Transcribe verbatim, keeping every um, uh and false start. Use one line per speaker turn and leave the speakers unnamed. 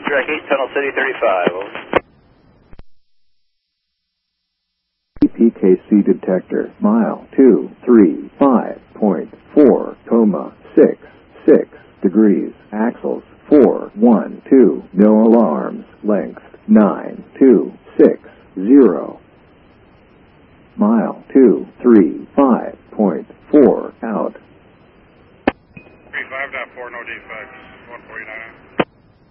Track eight, Tunnel City thirty-five.
P K C detector, mile two three five point four, coma six six degrees, axles four one two, no alarms, length nine two six zero, mile